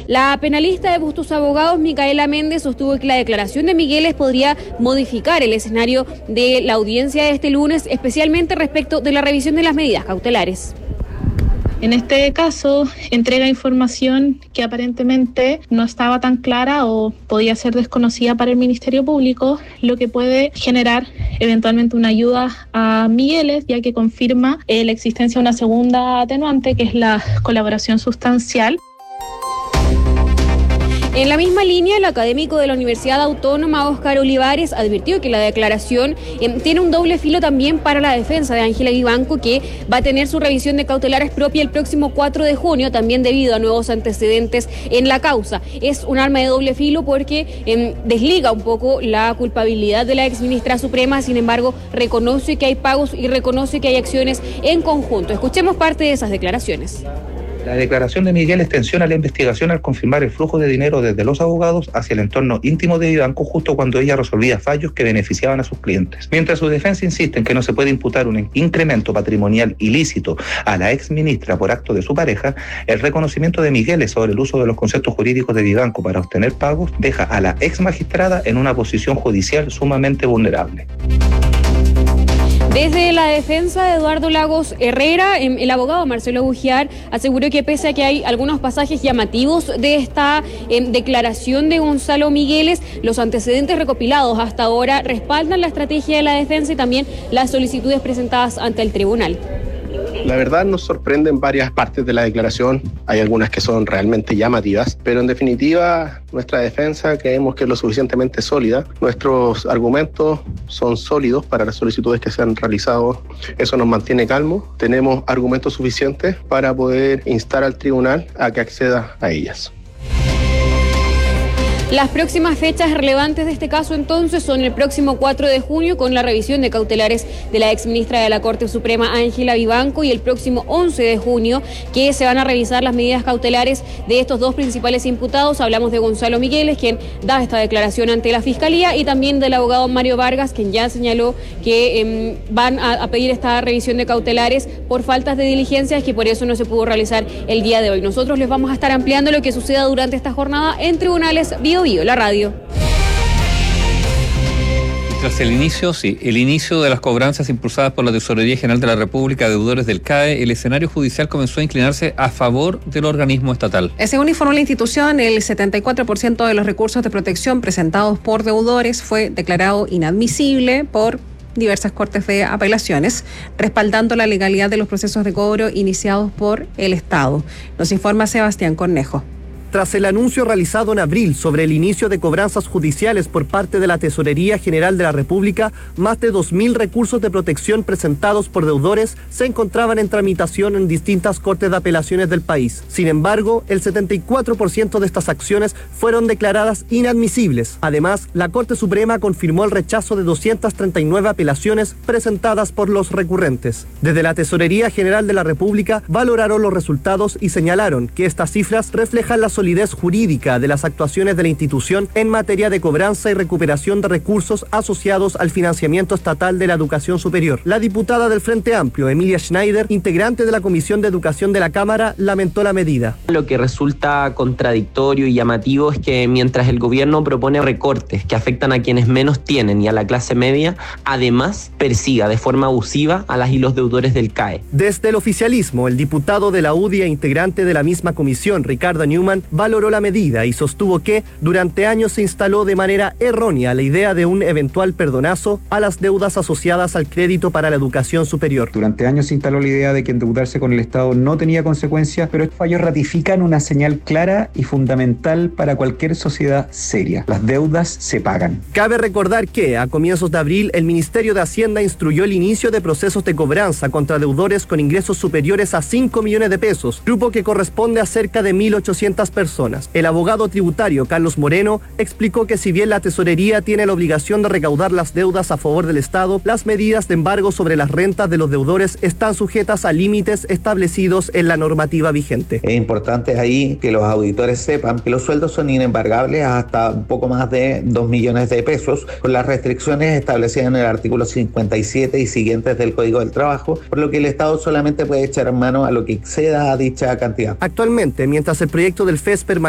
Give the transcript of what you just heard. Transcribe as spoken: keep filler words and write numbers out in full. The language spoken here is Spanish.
La penalista de Bustos Abogados, Micaela Méndez, sostuvo que la declaración de Migueles podría modificar el escenario de la audiencia de este lunes, especialmente respecto de la revisión de las medidas cautelares. En este caso, entrega información que aparentemente no estaba tan clara o podía ser desconocida para el Ministerio Público, lo que puede generar eventualmente una ayuda a Migueles, ya que confirma eh, la existencia de una segunda atenuante, que es la colaboración sustancial. En la misma línea, el académico de la Universidad Autónoma, Óscar Olivares, advirtió que la declaración eh, tiene un doble filo también para la defensa de Ángela Vivanco, que va a tener su revisión de cautelares propia el próximo cuatro de junio, también debido a nuevos antecedentes en la causa. Es un arma de doble filo porque eh, desliga un poco la culpabilidad de la exministra suprema, sin embargo, reconoce que hay pagos y reconoce que hay acciones en conjunto. Escuchemos parte de esas declaraciones. La declaración de Migueles tensiona la investigación al confirmar el flujo de dinero desde los abogados hacia el entorno íntimo de Vivanco justo cuando ella resolvía fallos que beneficiaban a sus clientes. Mientras su defensa insiste en que no se puede imputar un incremento patrimonial ilícito a la exministra por acto de su pareja, el reconocimiento de Migueles sobre el uso de los conceptos jurídicos de Vivanco para obtener pagos deja a la exmagistrada en una posición judicial sumamente vulnerable. Desde la defensa de Eduardo Lagos Herrera, el abogado Marcelo Bugiar aseguró que pese a que hay algunos pasajes llamativos de esta eh, declaración de Gonzalo Migueles, los antecedentes recopilados hasta ahora respaldan la estrategia de la defensa y también las solicitudes presentadas ante el tribunal. La verdad nos sorprenden varias partes de la declaración, hay algunas que son realmente llamativas, pero en definitiva nuestra defensa creemos que es lo suficientemente sólida, nuestros argumentos son sólidos para las solicitudes que se han realizado, eso nos mantiene calmos, tenemos argumentos suficientes para poder instar al tribunal a que acceda a ellas. Las próximas fechas relevantes de este caso entonces son el próximo cuatro de junio con la revisión de cautelares de la exministra de la Corte Suprema Ángela Vivanco y el próximo once de junio que se van a revisar las medidas cautelares de estos dos principales imputados. Hablamos de Gonzalo Migueles, quien da esta declaración ante la Fiscalía, y también del abogado Mario Vargas, quien ya señaló que eh, van a, a pedir esta revisión de cautelares por faltas de diligencias, que por eso no se pudo realizar el día de hoy. Nosotros les vamos a estar ampliando lo que suceda durante esta jornada en tribunales Bio Bio, la radio. Tras el inicio, sí, el inicio de las cobranzas impulsadas por la Tesorería General de la República a deudores del C A E, el escenario judicial comenzó a inclinarse a favor del organismo estatal. Según informó la institución, el setenta y cuatro por ciento de los recursos de protección presentados por deudores fue declarado inadmisible por diversas cortes de apelaciones, respaldando la legalidad de los procesos de cobro iniciados por el Estado. Nos informa Sebastián Cornejo. Tras el anuncio realizado en abril sobre el inicio de cobranzas judiciales por parte de la Tesorería General de la República, más de dos mil recursos de protección presentados por deudores se encontraban en tramitación en distintas cortes de apelaciones del país. Sin embargo, el setenta y cuatro por ciento de estas acciones fueron declaradas inadmisibles. Además, la Corte Suprema confirmó el rechazo de doscientas treinta y nueve apelaciones presentadas por los recurrentes. Desde la Tesorería General de la República valoraron los resultados y señalaron que estas cifras reflejan la solidez jurídica de las actuaciones de la institución en materia de cobranza y recuperación de recursos asociados al financiamiento estatal de la educación superior. La diputada del Frente Amplio, Emilia Schneider, integrante de la Comisión de Educación de la Cámara, lamentó la medida. Lo que resulta contradictorio y llamativo es que mientras el gobierno propone recortes que afectan a quienes menos tienen y a la clase media, además persiga de forma abusiva a las y los deudores del C A E. Desde el oficialismo, el diputado de la U D I e integrante de la misma comisión, Ricardo Newman, valoró la medida y sostuvo que durante años se instaló de manera errónea la idea de un eventual perdonazo a las deudas asociadas al crédito para la educación superior. Durante años se instaló la idea de que endeudarse con el Estado no tenía consecuencias, pero estos fallos ratifican una señal clara y fundamental para cualquier sociedad seria. Las deudas se pagan. Cabe recordar que a comienzos de abril el Ministerio de Hacienda instruyó el inicio de procesos de cobranza contra deudores con ingresos superiores a cinco millones de pesos, grupo que corresponde a cerca de mil ochocientas personas. El abogado tributario Carlos Moreno explicó que si bien la tesorería tiene la obligación de recaudar las deudas a favor del Estado, las medidas de embargo sobre las rentas de los deudores están sujetas a límites establecidos en la normativa vigente. Es importante ahí que los auditores sepan que los sueldos son inembargables hasta un poco más de dos millones de pesos, con las restricciones establecidas en el artículo cincuenta y siete y siguientes del Código del Trabajo, por lo que el Estado solamente puede echar mano a lo que exceda a dicha cantidad. Actualmente, mientras el proyecto del F E S permanece